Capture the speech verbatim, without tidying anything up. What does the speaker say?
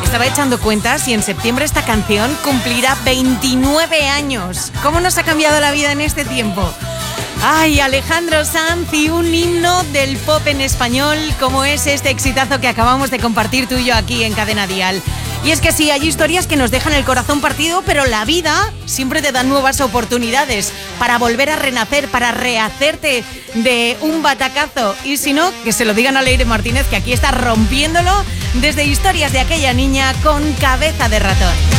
Estaba echando cuentas y en septiembre esta canción cumplirá veintinueve años. ¿Cómo nos ha cambiado la vida en este tiempo? Ay, Alejandro Sanz y un himno del pop en español como es este exitazo que acabamos de compartir tú y yo aquí en Cadena Dial. Y es que sí, hay historias que nos dejan el corazón partido, pero la vida siempre te da nuevas oportunidades para volver a renacer, para rehacerte de un batacazo. Y si no, que se lo digan a Leire Martínez, que aquí está rompiéndolo desde Historias de aquella niña con Cabeza de ratón.